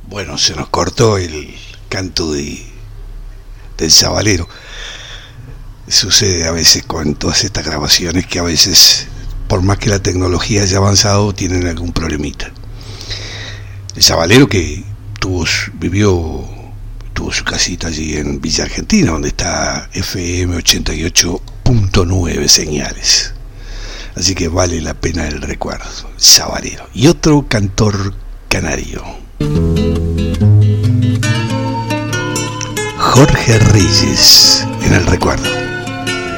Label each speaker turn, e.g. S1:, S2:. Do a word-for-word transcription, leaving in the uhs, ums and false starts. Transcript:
S1: Bueno, se nos cortó el canto de, del Sabalero. Sucede a veces con todas estas grabaciones que a veces, por más que la tecnología haya avanzado, tienen algún problemita. El Sabalero que tuvo, vivió, tuvo su casita allí en Villa Argentina, donde está F M ochenta y ocho punto nueve señales. Así que vale la pena el recuerdo. El Sabalero. Y otro cantor canario, Jorge Reyes, en el recuerdo.